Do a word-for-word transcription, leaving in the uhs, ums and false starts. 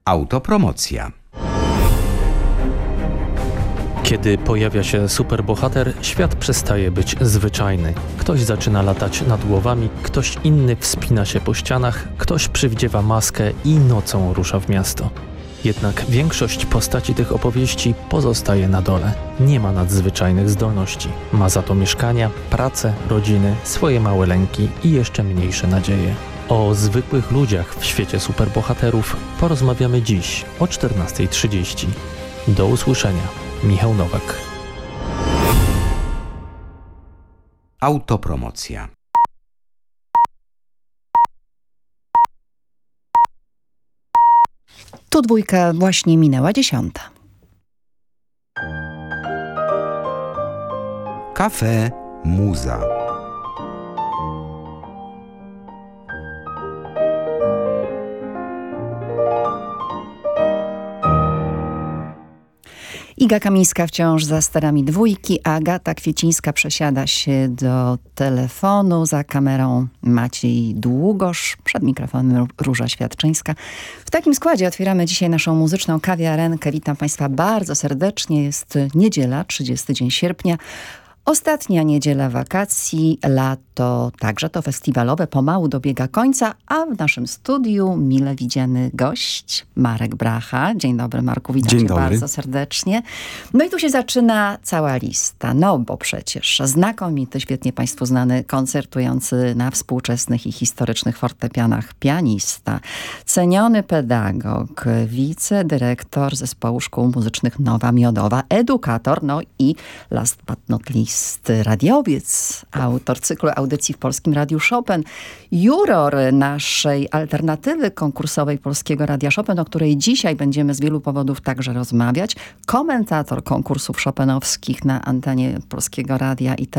Autopromocja. Kiedy pojawia się superbohater, świat przestaje być zwyczajny. Ktoś zaczyna latać nad głowami, ktoś inny wspina się po ścianach, ktoś przywdziewa maskę i nocą rusza w miasto. Jednak większość postaci tych opowieści pozostaje na dole. Nie ma nadzwyczajnych zdolności. Ma za to mieszkania, pracę, rodziny, swoje małe lęki i jeszcze mniejsze nadzieje. O zwykłych ludziach w świecie superbohaterów porozmawiamy dziś o czternastej trzydzieści. Do usłyszenia. Michał Nowak. Autopromocja. Tu dwójka właśnie minęła dziesiąta. Kafe Muza. Iga Kamińska wciąż za sterami dwójki, a Agata Kwiecińska przesiada się do telefonu, za kamerą Maciej Długosz, przed mikrofonem Róża Świadczyńska. W takim składzie otwieramy dzisiaj naszą muzyczną kawiarenkę. Witam Państwa bardzo serdecznie. Jest niedziela, trzydziesty dzień sierpnia. Ostatnia niedziela wakacji, lato także to festiwalowe pomału dobiega końca, a w naszym studiu mile widziany gość Marek Bracha. Dzień dobry, Marku, witam Dzień cię dobry. bardzo serdecznie. No i tu się zaczyna cała lista, no bo przecież znakomity, świetnie Państwu znany, koncertujący na współczesnych i historycznych fortepianach pianista, ceniony pedagog, wicedyrektor Zespołu Szkół Muzycznych Nowa Miodowa, edukator, no i last but not least radiowiec, autor cyklu audycji w Polskim Radiu Chopin, juror naszej alternatywy konkursowej Polskiego Radia Chopin, o której dzisiaj będziemy z wielu powodów także rozmawiać, komentator konkursów chopinowskich na antenie Polskiego Radia i